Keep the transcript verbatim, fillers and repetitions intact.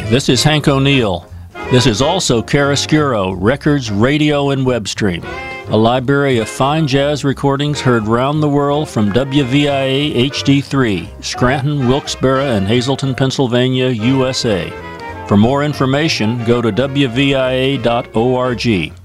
this is Hank O'Neill. This is also Chiaroscuro, Records, Radio, and Web Stream, a library of fine jazz recordings heard round the world from W V I A H D three, Scranton, Wilkes-Barre, and Hazleton, Pennsylvania, U S A. For more information, go to W V I A dot org.